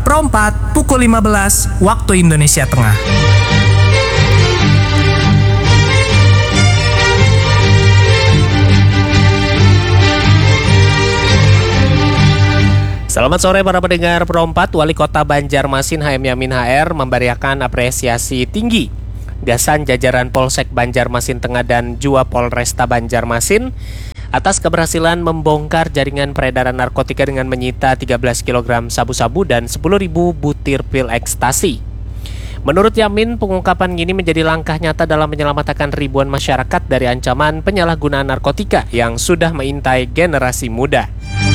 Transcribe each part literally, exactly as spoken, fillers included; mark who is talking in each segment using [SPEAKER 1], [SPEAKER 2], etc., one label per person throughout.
[SPEAKER 1] Perempat, pukul lima belas waktu Indonesia Tengah.
[SPEAKER 2] Selamat sore para pendengar Perempat. Wali Kota Banjarmasin H M Yamin H R memberiakan apresiasi tinggi gasan jajaran Polsek Banjarmasin Tengah dan Jua Polresta Banjarmasin atas keberhasilan membongkar jaringan peredaran narkotika dengan menyita tiga belas kilogram sabu-sabu dan sepuluh ribu butir pil ekstasi. Menurut Yamin, pengungkapan ini menjadi langkah nyata dalam menyelamatkan ribuan masyarakat dari ancaman penyalahgunaan narkotika yang sudah mengintai generasi muda.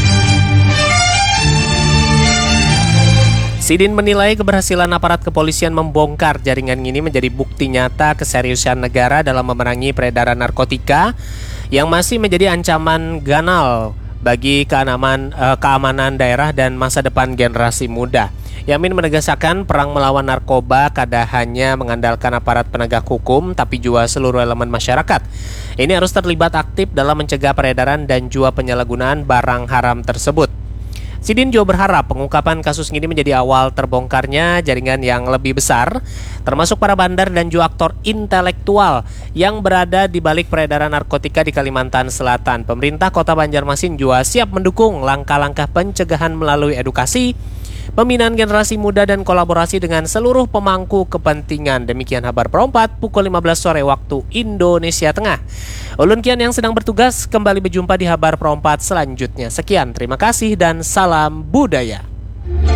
[SPEAKER 2] Sidin menilai keberhasilan aparat kepolisian membongkar jaringan ini menjadi bukti nyata keseriusan negara dalam memerangi peredaran narkotika yang masih menjadi ancaman ganal bagi keamanan, eh, keamanan daerah dan masa depan generasi muda. Yamin menegaskan perang melawan narkoba kada hanya mengandalkan aparat penegak hukum tapi juga seluruh elemen masyarakat. Ini harus terlibat aktif dalam mencegah peredaran dan juga penyalahgunaan barang haram tersebut. Sidin juga berharap pengungkapan kasus ini menjadi awal terbongkarnya jaringan yang lebih besar, termasuk para bandar dan juga aktor intelektual yang berada di balik peredaran narkotika di Kalimantan Selatan. Pemerintah Kota Banjarmasin juga siap mendukung langkah-langkah pencegahan melalui edukasi, pembinaan generasi muda dan kolaborasi dengan seluruh pemangku kepentingan. Demikian kabar Perempat pukul lima belas sore waktu Indonesia Tengah. Ulun Kian yang sedang bertugas kembali berjumpa di kabar Perempat selanjutnya. Sekian, terima kasih dan salam budaya.